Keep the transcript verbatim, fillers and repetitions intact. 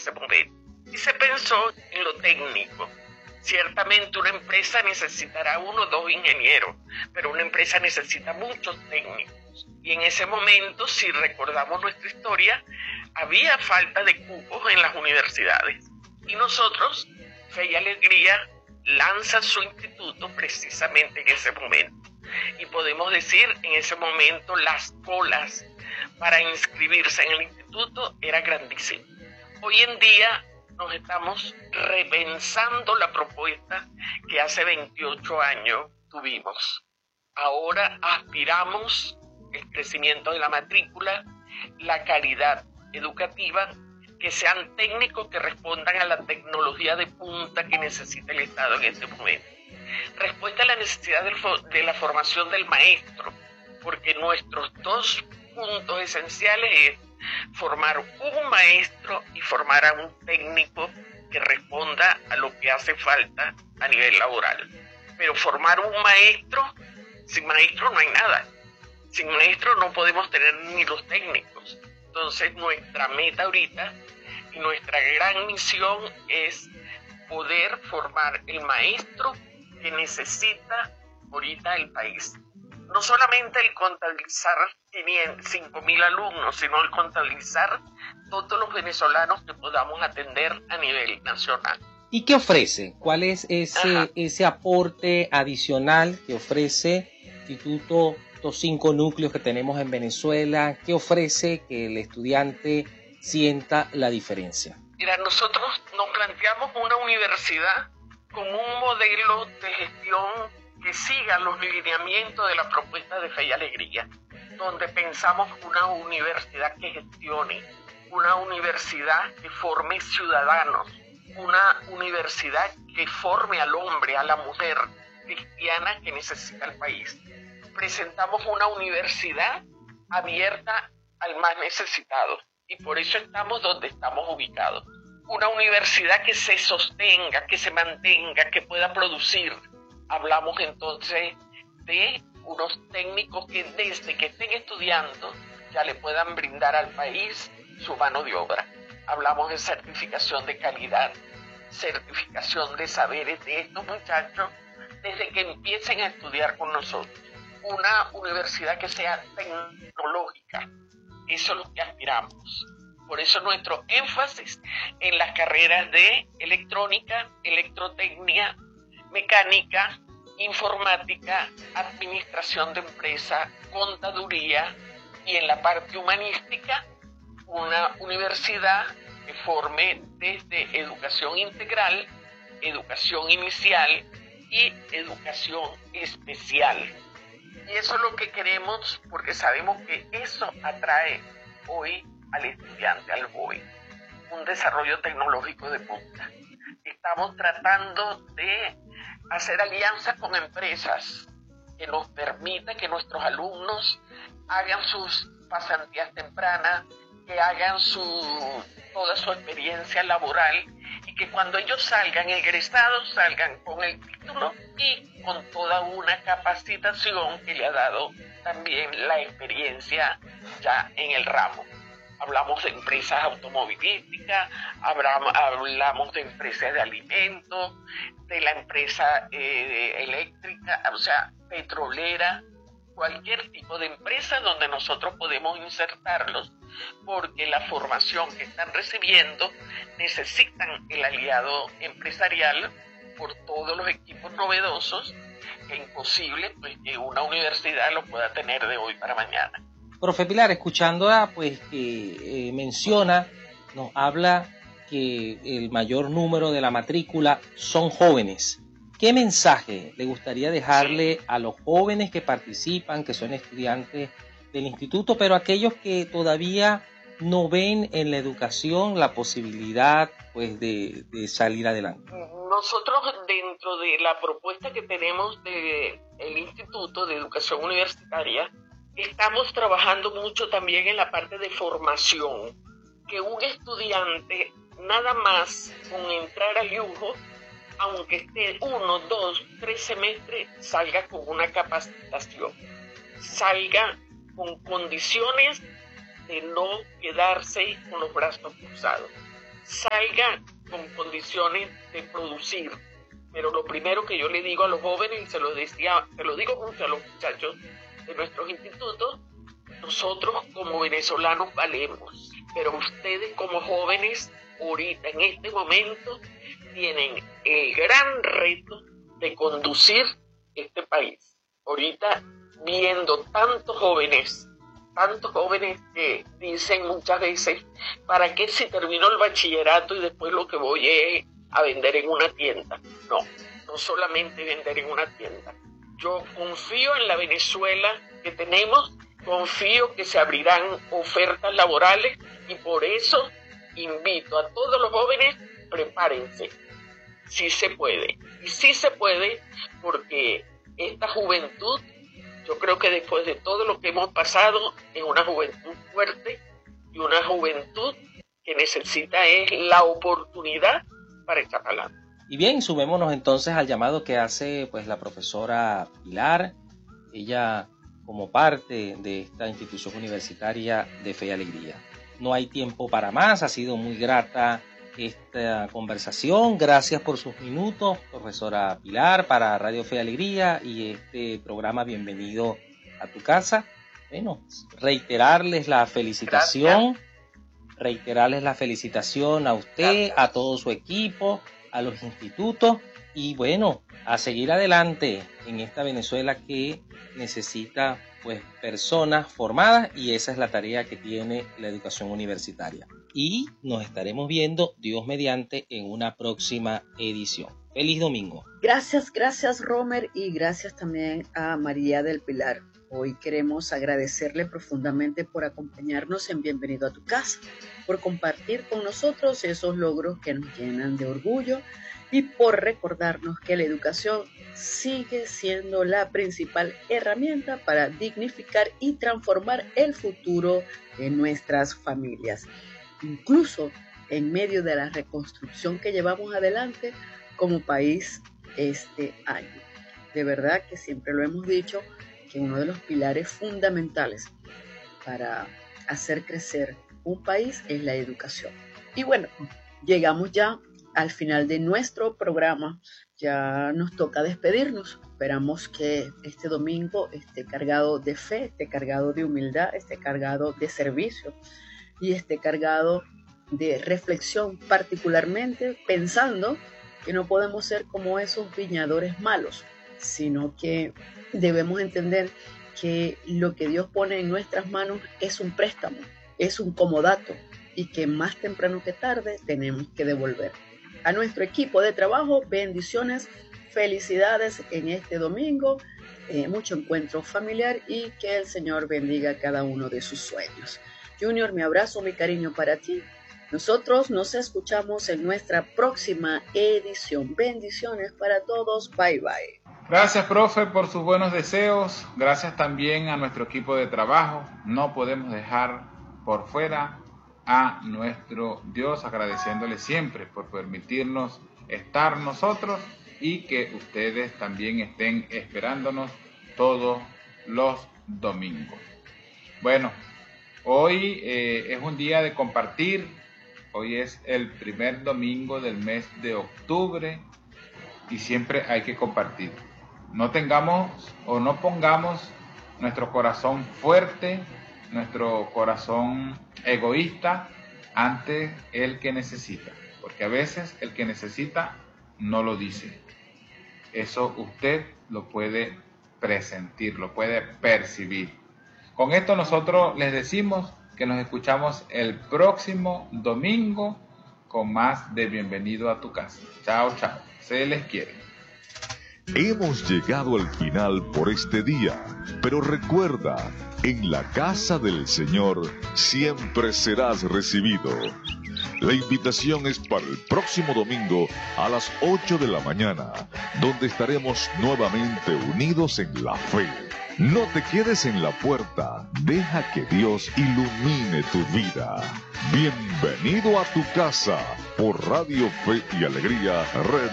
ese momento. Y se pensó en lo técnico. Ciertamente una empresa necesitará uno o dos ingenieros, pero una empresa necesita muchos técnicos. Y en ese momento, si recordamos nuestra historia, había falta de cupos en las universidades. Y nosotros, Fe y Alegría, lanza su instituto precisamente en ese momento. Y podemos decir, en ese momento, las colas para inscribirse en el instituto era grandísima. Hoy en día nos estamos repensando la propuesta que hace veintiocho años tuvimos. Ahora aspiramos el crecimiento de la matrícula, la calidad educativa, que sean técnicos que respondan a la tecnología de punta que necesita el Estado en este momento. Respuesta a la necesidad del fo- de la formación del maestro, porque nuestros dos puntos esenciales es formar un maestro y formar a un técnico que responda a lo que hace falta a nivel laboral. Pero formar un maestro, sin maestro no hay nada. Sin maestro no podemos tener ni los técnicos. Entonces nuestra meta ahorita y nuestra gran misión es poder formar el maestro que necesita ahorita el país. No solamente el contabilizar cinco mil alumnos, sino el contabilizar todos los venezolanos que podamos atender a nivel nacional. ¿Y qué ofrece? ¿Cuál es ese, ese aporte adicional que ofrece el Instituto, estos cinco núcleos que tenemos en Venezuela? ¿Qué ofrece que el estudiante sienta la diferencia? Mira, nosotros nos planteamos una universidad con un modelo de gestión que siga los lineamientos de la propuesta de Fe y Alegría, donde pensamos una universidad que gestione, una universidad que forme ciudadanos, una universidad que forme al hombre, a la mujer cristiana que necesita el país. Presentamos una universidad abierta al más necesitado y por eso estamos donde estamos ubicados. Una universidad que se sostenga, que se mantenga, que pueda producir. Hablamos entonces de unos técnicos que desde que estén estudiando ya le puedan brindar al país su mano de obra. Hablamos de certificación de calidad, certificación de saberes de estos muchachos desde que empiecen a estudiar con nosotros. Una universidad que sea tecnológica, eso es lo que aspiramos. Por eso nuestro énfasis en las carreras de electrónica, electrotecnia, mecánica, informática, administración de empresa, contaduría y en la parte humanística, una universidad que forme desde educación integral, educación inicial y educación especial. Y eso es lo que queremos porque sabemos que eso atrae hoy al estudiante, al joven, un desarrollo tecnológico de punta. Estamos tratando de hacer alianzas con empresas que nos permitan que nuestros alumnos hagan sus pasantías tempranas, que hagan su, toda su experiencia laboral y que cuando ellos salgan egresados salgan con el título y con toda una capacitación que le ha dado también la experiencia ya en el ramo. Hablamos de empresas automovilísticas, hablamos de empresas de alimentos, de la empresa eh, eléctrica, o sea, petrolera, cualquier tipo de empresa donde nosotros podemos insertarlos, porque la formación que están recibiendo necesitan el aliado empresarial por todos los equipos novedosos, que es imposible pues, que una universidad lo pueda tener de hoy para mañana. Profe Pilar, escuchándola, pues que eh, menciona, nos habla que el mayor número de la matrícula son jóvenes. ¿Qué mensaje le gustaría dejarle a los jóvenes que participan, que son estudiantes del instituto, pero aquellos que todavía no ven en la educación la posibilidad pues, de, de salir adelante? Nosotros, dentro de la propuesta que tenemos del Instituto de Educación Universitaria, estamos trabajando mucho también en la parte de formación, que un estudiante nada más con entrar al lujo, aunque esté uno, dos, tres semestres, salga con una capacitación, salga con condiciones de no quedarse con los brazos cruzados, salga con condiciones de producir. Pero lo primero que yo le digo a los jóvenes, y se lo decía, se lo digo mucho a los muchachos de nuestros institutos, nosotros como venezolanos valemos, pero ustedes como jóvenes, ahorita, en este momento, tienen el gran reto de conducir este país. Ahorita, viendo tantos jóvenes, tantos jóvenes que dicen muchas veces, ¿para qué si termino el bachillerato y después lo que voy es a vender en una tienda? No, no solamente vender en una tienda. Yo confío en la Venezuela que tenemos, confío que se abrirán ofertas laborales y por eso invito a todos los jóvenes, prepárense, sí se puede. Y sí se puede porque esta juventud, yo creo que después de todo lo que hemos pasado, es una juventud fuerte y una juventud que necesita es la oportunidad para echar adelante. Y bien, sumémonos entonces al llamado que hace pues la profesora Pilar, ella como parte de esta institución universitaria de Fe y Alegría. No hay tiempo para más, ha sido muy grata esta conversación. Gracias por sus minutos, profesora Pilar, para Radio Fe y Alegría y este programa Bienvenido a tu casa. Bueno, reiterarles la felicitación, Gracias. reiterarles la felicitación a usted, Gracias. a todo su equipo, a los institutos y bueno, a seguir adelante en esta Venezuela que necesita pues personas formadas y esa es la tarea que tiene la educación universitaria. Y nos estaremos viendo, Dios mediante, en una próxima edición. ¡Feliz domingo! Gracias, gracias Romer y gracias también a María del Pilar. Hoy queremos agradecerle profundamente por acompañarnos en Bienvenido a tu casa, por compartir con nosotros esos logros que nos llenan de orgullo y por recordarnos que la educación sigue siendo la principal herramienta para dignificar y transformar el futuro de nuestras familias, incluso en medio de la reconstrucción que llevamos adelante como país este año. De verdad que siempre lo hemos dicho, que uno de los pilares fundamentales para hacer crecer un país es la educación. Y bueno, llegamos ya al final de nuestro programa, ya nos toca despedirnos. Esperamos que este domingo esté cargado de fe, esté cargado de humildad, esté cargado de servicio y esté cargado de reflexión, particularmente pensando que no podemos ser como esos viñadores malos, sino que debemos entender que lo que Dios pone en nuestras manos es un préstamo, es un comodato y que más temprano que tarde tenemos que devolver. A nuestro equipo de trabajo, bendiciones, felicidades en este domingo, eh, mucho encuentro familiar y que el Señor bendiga cada uno de sus sueños. Junior, mi abrazo, mi cariño para ti. Nosotros nos escuchamos en nuestra próxima edición. Bendiciones para todos. Bye, bye. Gracias, profe, por sus buenos deseos. Gracias también a nuestro equipo de trabajo. No podemos dejar por fuera a nuestro Dios, agradeciéndole siempre por permitirnos estar nosotros y que ustedes también estén esperándonos todos los domingos. Bueno, hoy eh, es un día de compartir. Hoy es el primer domingo del mes de octubre y siempre hay que compartir. No tengamos o no pongamos nuestro corazón fuerte, nuestro corazón egoísta ante el que necesita, porque a veces el que necesita no lo dice. Eso usted lo puede presentir, lo puede percibir. Con esto nosotros les decimos que nos escuchamos el próximo domingo con más de Bienvenido a tu casa. Chao, chao. Se les quiere. Hemos llegado al final por este día, pero recuerda, en la casa del Señor siempre serás recibido. La invitación es para el próximo domingo a las ocho de la mañana, donde estaremos nuevamente unidos en la fe. No te quedes en la puerta, deja que Dios ilumine tu vida. Bienvenido a tu casa por Radio Fe y Alegría Red.